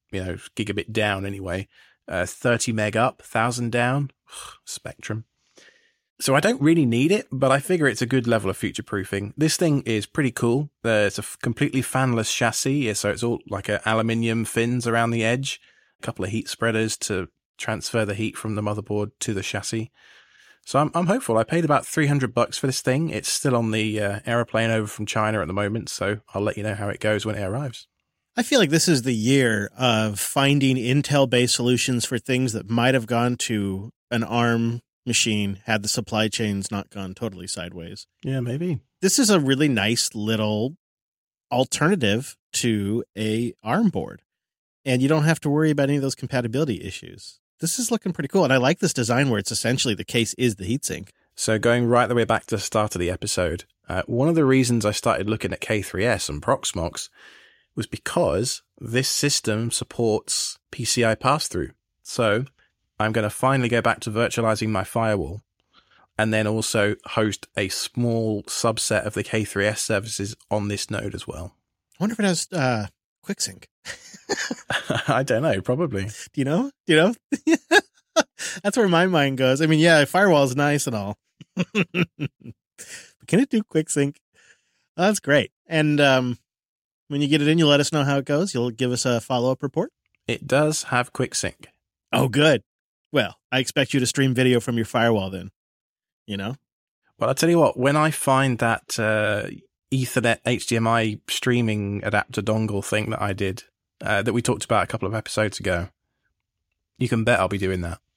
gigabit down anyway. 30 meg up, 1000 down. Spectrum. So I don't really need it, but I figure it's a good level of future-proofing. This thing is pretty cool. It's a completely fanless chassis, so it's all like aluminium fins around the edge, a couple of heat spreaders to transfer the heat from the motherboard to the chassis. So I'm hopeful. I paid about $300 for this thing. It's still on the aeroplane over from China at the moment, so I'll let you know how it goes when it arrives. I feel like this is the year of finding Intel-based solutions for things that might have gone to an ARM machine had the supply chains not gone totally sideways. Yeah, maybe. This is a really nice little alternative to a ARM board, and you don't have to worry about any of those compatibility issues. This is looking pretty cool, and I like this design where it's essentially the case is the heatsink. So going right the way back to the start of the episode, one of the reasons I started looking at K3S and Proxmox was because this system supports PCI pass-through. So I'm going to finally go back to virtualizing my firewall and then also host a small subset of the K3S services on this node as well. I wonder if it has QuickSync. I don't know, probably. Do you know? That's where my mind goes. I mean, yeah, firewall is nice and all. But can it do QuickSync? That's great. And when you get it in, you'll let us know how it goes. You'll give us a follow-up report. It does have QuickSync. Oh, good. Well, I expect you to stream video from your firewall then, Well, I'll tell you what, when I find that Ethernet HDMI streaming adapter dongle thing that I did, that we talked about a couple of episodes ago, you can bet I'll be doing that.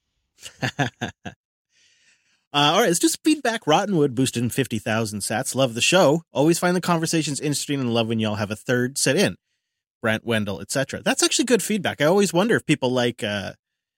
All right, let's just feedback. Rottenwood boosted in 50,000 sats. Love the show. Always find the conversations interesting and love when y'all have a third set in. Brent, Wendell, etc. That's actually good feedback. I always wonder if people like, the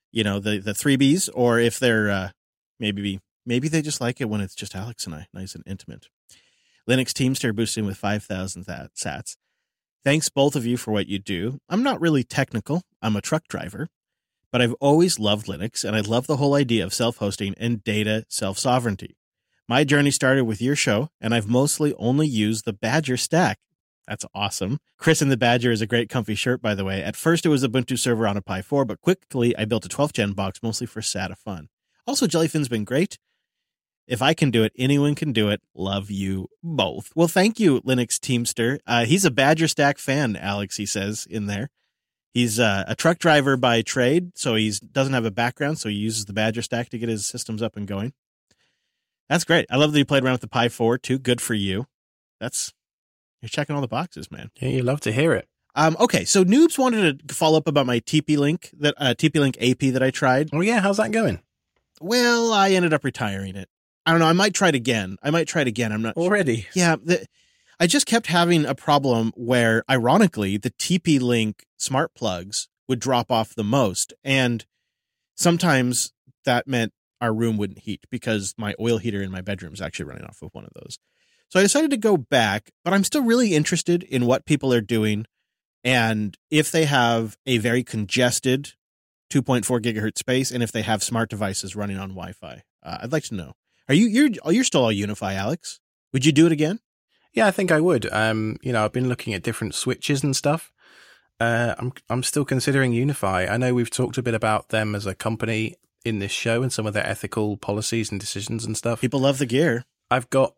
3Bs or if they're maybe they just like it when it's just Alex and I, nice and intimate. Linux Teamster boosting with 5,000 sats. Thanks both of you for what you do. I'm not really technical. I'm a truck driver. But I've always loved Linux, and I love the whole idea of self-hosting and data self-sovereignty. My journey started with your show, and I've mostly only used the Badger stack. That's awesome. Chris and the Badger is a great comfy shirt, by the way. At first, it was Ubuntu server on a Pi 4, but quickly I built a 12th gen box, mostly for SATA fun. Also, Jellyfin's been great. If I can do it, anyone can do it. Love you both. Well, thank you, Linux Teamster. He's a Badger stack fan, Alex, he says in there. He's a truck driver by trade, so he doesn't have a background, so he uses the Badger stack to get his systems up and going. That's great. I love that you played around with the Pi 4, too. Good for you. You're checking all the boxes, man. Yeah, you love to hear it. Okay, so Noobs wanted to follow up about my TP-Link AP that I tried. Oh, yeah, how's that going? Well, I ended up retiring it. I don't know. I might try it again. I'm not already. Sure. Yeah, I just kept having a problem where, ironically, the TP-Link smart plugs would drop off the most. And sometimes that meant our room wouldn't heat because my oil heater in my bedroom is actually running off of one of those. So I decided to go back, but I'm still really interested in what people are doing. And if they have a very congested 2.4 gigahertz space and if they have smart devices running on Wi-Fi, I'd like to know. You're still all Unify, Alex? Would you do it again? Yeah, I think I would. I've been looking at different switches and stuff. I'm still considering Unify. I know we've talked a bit about them as a company in this show and some of their ethical policies and decisions and stuff. People love the gear. I've got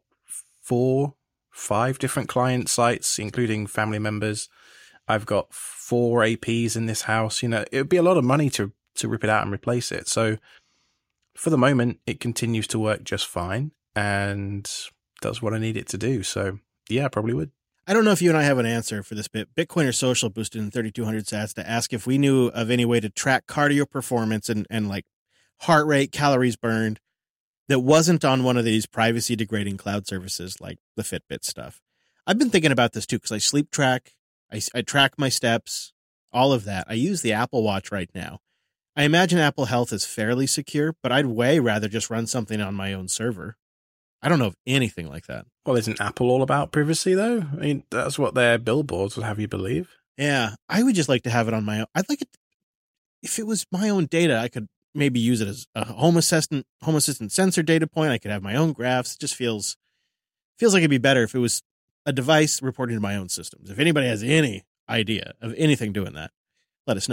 4-5 different client sites, including family members. I've got 4 APs in this house. It would be a lot of money to rip it out and replace it. So for the moment, it continues to work just fine and does what I need it to do. So yeah, I probably would. I don't know if you and I have an answer for this bit. Bitcoiner Social boosted in 3,200 sats to ask if we knew of any way to track cardio performance and like heart rate, calories burned that wasn't on one of these privacy degrading cloud services like the Fitbit stuff. I've been thinking about this too because I sleep track, I track my steps, all of that. I use the Apple Watch right now. I imagine Apple Health is fairly secure, but I'd way rather just run something on my own server. I don't know of anything like that. Well, isn't Apple all about privacy, though? I mean, that's what their billboards would have you believe. Yeah, I would just like to have it on my own. I'd like it, if it was my own data, I could maybe use it as a Home Assistant sensor data point. I could have my own graphs. It just feels like it'd be better if it was a device reporting to my own systems. If anybody has any idea of anything doing that, let us know.